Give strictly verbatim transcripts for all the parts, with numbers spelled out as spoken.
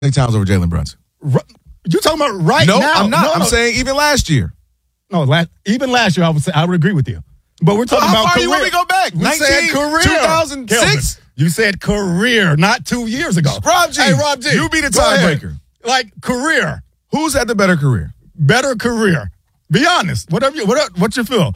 Towns over Jalen Brunson. You talking about right no, now? I'm not. No, I'm no. saying even last year. No, last, even last year I would say I would agree with you. But we're talking How about far career. you want me to go back? We nineteen, said career. two thousand six? Kelvin, you said career, not two years ago. Rob G. Hey, Rob G. You be the Go ahead. tiebreaker. Like career. Who's had the better career? Better career. Be honest. Whatever you, what, what you feel?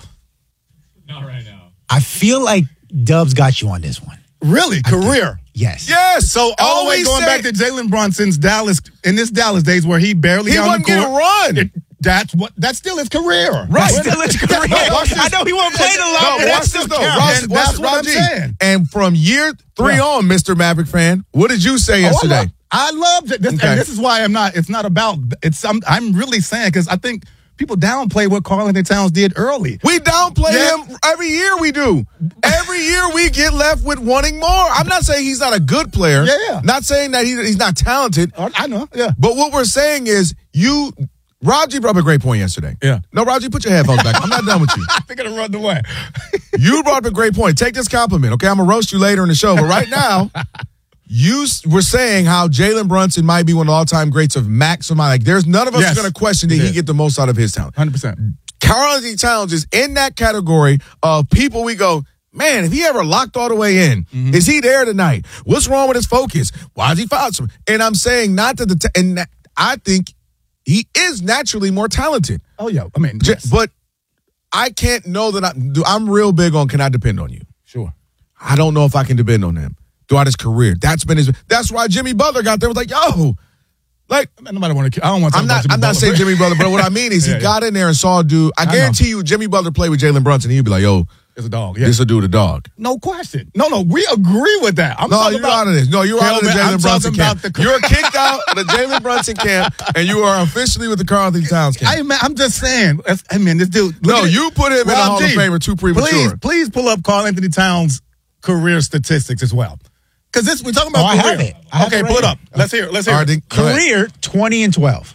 Not right now. I feel like Dubs got you on this one. Really? Career? Yes. Yes. So all the way going back to Jalen Brunson's Dallas, in his Dallas days where he barely He on wasn't the court. getting run. It, that's what. That's still his career. Right. That's still his career. I know he won't play the long, No, but that's watch still this though. count. Ross, And watch, that's what Rob I'm G. saying. And from year three Yeah. on, Mister Maverick fan, what did you say Oh, yesterday? I love, I love it. This, Okay. and this is why I'm not. It's not about. It's. I'm. I'm really saying because I think people downplay what Karl-Anthony Towns did early. We downplay Yeah. him every year. We do. Every year we get left with wanting more. I'm not saying he's not a good player. Yeah, yeah. Not saying that he, he's not talented. I I know. Yeah. But what we're saying is you. Rob G brought up a great point yesterday. Yeah. No, Rob G, put your headphones back. I'm not done with you. They're gonna run the way. You brought up a great point. Take this compliment, okay? I'm gonna roast you later in the show, but right now, you s- were saying how Jalen Brunson might be one of the all-time greats of maximum. Like, there's none of us Yes. going to question that He he did. get the most out of his talent. Hundred percent. Karl-Anthony Towns is in that category of people we go, man, if he ever locked all the way in, Mm-hmm. is he there tonight? What's wrong with his focus? Why is he foul? some- And I'm saying not that the t- and that- I think he is naturally more talented. Oh yeah. I mean, J- yes. But I can't know that I, do- I'm real big on can I depend on you? sure. I don't know if I can depend on him throughout his career. That's been his. That's why Jimmy Butler got there. Was like, yo, like I mean, nobody want to. I don't want to. I'm not. I'm not saying Jimmy Butler, but what I mean is Yeah, he yeah. got in there and saw a dude. I know. guarantee you, Jimmy Butler played with Jalen Brunson. He'd be like, yo, It's a dog. Yeah. this will do the dog. No question. No, no. We agree with that. I'm No, talking you're about, out of this. No, you're out of the Kelvin, I'm Jalen Brunson talking camp. about the- You're kicked out of the Jalen Brunson camp, and you are officially with the Karl-Anthony Towns camp. I man, I'm just saying. that's- I mean, this dude. look No, at- you put him in the Rob Hall G, of Fame too premature. Please, please pull up Karl-Anthony Towns' career statistics as well. Because this we're talking about Oh, I career. have it. I have okay, it right pull it here. up. Let's hear. it. Let's hear. All right, it. then, go ahead. Career twenty and twelve.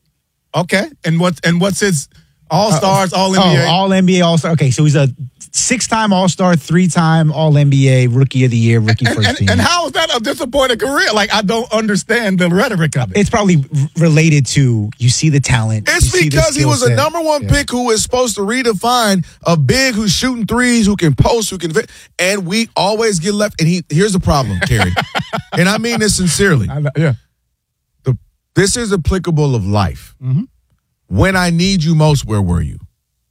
Okay, and what and what's his All Stars, All N B A? Oh, All N B A, All Star. Okay, so he's a six-time All Star, three-time All N B A, Rookie of the Year, Rookie and, First and, Team. and how is that a disappointing career? Like I don't understand the rhetoric of it. It's probably r- related to you see the talent. It's you see the because he skill was a set. number one Yeah. pick who is supposed to redefine a big who's shooting threes, who can post, who can fit, and we always get left. And he here's the problem, Kerry, and I mean this sincerely. I know- yeah. The, this is applicable of life. Mm-hmm. When I need you most, where were you?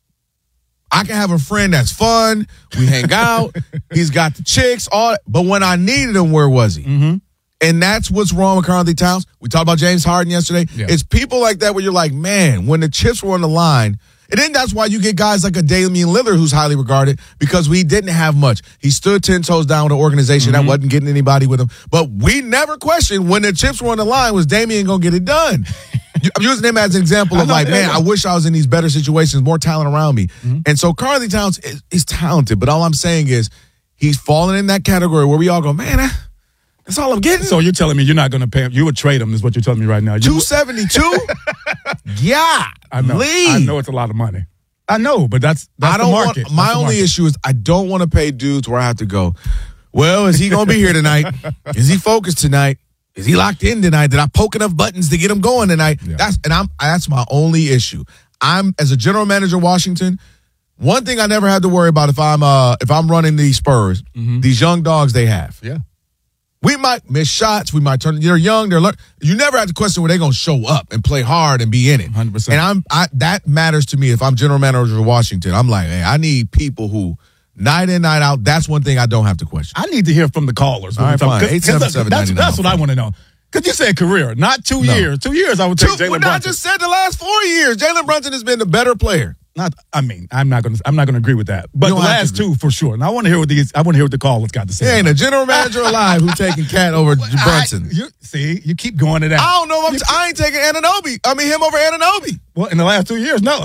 I can have a friend that's fun. We hang out. He's got the chicks, all. But when I needed him, where was he? Mm-hmm. And that's what's wrong with Karl-Anthony Towns. We talked about James Harden yesterday. Yeah. It's people like that where you're like, man, when the chips were on the line, and then that's why you get guys like a Damian Lillard who's highly regarded because we didn't have much. He stood ten toes down with an organization Mm-hmm. that wasn't getting anybody with him. But we never questioned when the chips were on the line, was Damian going to get it done? I'm using him as an example I of know, like, yeah, man, yeah. I wish I was in these better situations, more talent around me. Mm-hmm. And so Karl-Anthony Towns is, is talented, but all I'm saying is he's fallen in that category where we all go, man, I, that's all I'm getting. So you're telling me you're not going to pay him? You would trade him? Is what you're telling me right now? You two would- seventy-two? Yeah. I know. Leave. I know it's a lot of money. I know, but that's that's I don't the market. want, my That's the only market. issue is I don't want to pay dudes where I have to go, well, is he going to be here tonight? Is he focused tonight? Is he locked in tonight? Did I poke enough buttons to get him going tonight? Yeah. That's and I'm that's my only issue. I'm as a general manager of Washington, one thing I never had to worry about if I'm uh if I'm running these Spurs, these young dogs they have. Yeah. We might miss shots. We might turn. They're young. They're learn. You never have to question where they're going to show up and play hard and be in it. one hundred percent. And I'm I, that matters to me. If I'm general manager of Washington, I'm like, hey, I need people who night in night out. That's one thing I don't have to question. I need to hear from the callers. when All we're right, talking- fine. 'cause- eight seven seven, That's, that's what I ninety-nine. want to know. Because you said career, not two No. years. Two years, I would take Two, Jalen well, Brunson. I just said the last four years, Jalen Brunson has been the better player. Not, I mean, I'm not going to. I'm not going to agree with that. But You the don't have last to two for sure. And I want to hear what these. I want to hear what the callers got to say. There ain't a general manager alive who taking Cat over Brunson. I, you, see, you keep going to that. I don't know. If I'm t- I ain't taking Anunoby. I mean, him over Anunoby. Well, in the last two years, no.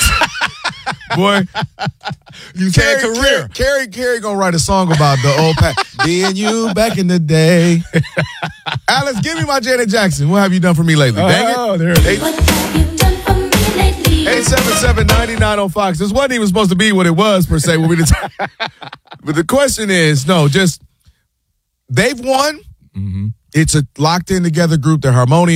Boy, you said Carrie, career. Carrie, Carrie gonna write a song about the old Pat. Being you back in the day. Alex, give me my Janet Jackson. What have you done for me lately? Dang it. Oh, there it is. What have you done for me lately? eight seven seven, nine nine on Fox. This wasn't even supposed to be what it was, per se. When we did- but the question is, no, just they've won. Mm-hmm. It's a locked in together group. They're harmonious.